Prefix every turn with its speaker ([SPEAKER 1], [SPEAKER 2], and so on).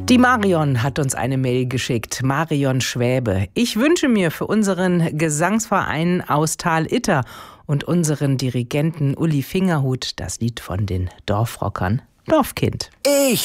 [SPEAKER 1] Die Marion hat uns eine Mail geschickt. Marion Schwäbe. Ich wünsche mir für unseren Gesangsverein aus Tal-Itter und unseren Dirigenten Uli Fingerhut das Lied von den Dorfrockern Dorfkind.
[SPEAKER 2] Ich